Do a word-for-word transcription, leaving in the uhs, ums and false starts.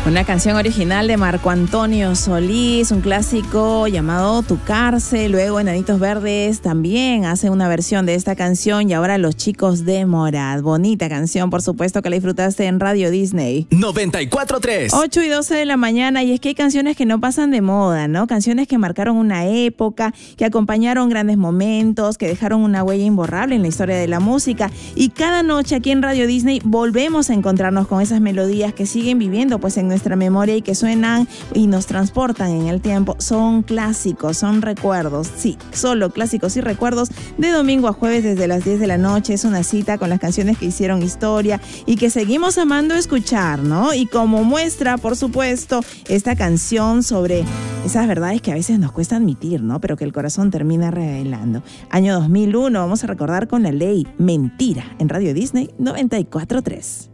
Una canción original de Marco Antonio Solís, un clásico llamado Tu Cárcel. Luego Enanitos Verdes también hace una versión de esta canción y ahora Los Chicos de Morad. Bonita canción, por supuesto que la disfrutaste en Radio Disney. noventa y cuatro punto tres. ocho y doce de la mañana, y es que hay canciones que no pasan de moda, ¿no? Canciones que marcaron una época, que acompañaron grandes momentos, que dejaron una huella imborrable en la historia de la música. Y cada noche aquí en Radio Disney volvemos a encontrarnos con esas melodías que siguen viviendo pues en nuestra memoria y que suenan y nos transportan en el tiempo. Son clásicos, son recuerdos, sí, solo clásicos y recuerdos de domingo a jueves desde las diez de la noche. Es una cita con las canciones que hicieron historia y que seguimos amando escuchar, ¿no? Y como muestra, por supuesto, esta canción sobre esas verdades que a veces nos cuesta admitir, ¿no? Pero que el corazón termina revelando. Año dos mil uno, vamos a recordar con La Ley Mentira en Radio Disney noventa y cuatro punto tres.